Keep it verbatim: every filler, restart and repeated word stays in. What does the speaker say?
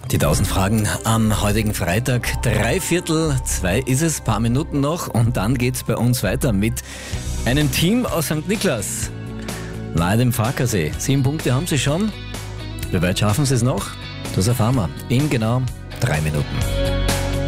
Die tausend Fragen am heutigen Freitag. Drei Viertel zwei ist es, paar Minuten noch und dann geht's bei uns weiter mit einem Team aus Sankt Niklas, nahe dem Farkasee. Sieben Punkte haben sie schon. Wie weit schaffen sie es noch? Das erfahren wir in genau drei Minuten.